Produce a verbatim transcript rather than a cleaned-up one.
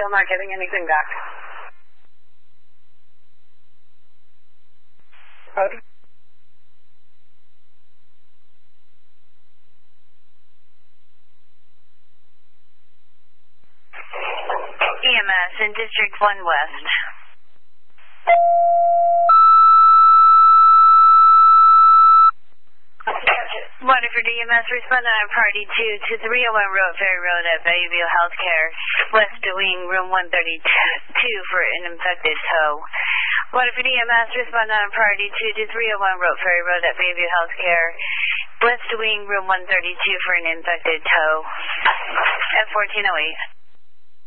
Still not getting anything back. Cody? E M S in District one West. Waterford E M S, responding on party two to three oh one Road, Ferry Road at Bayview Healthcare, West Wing, room one thirty-two for an infected toe. Waterford E M S, responding on party two to three oh one Road, Ferry Road at Bayview Healthcare, West Wing, room one thirty-two for an infected toe. F fourteen oh eight.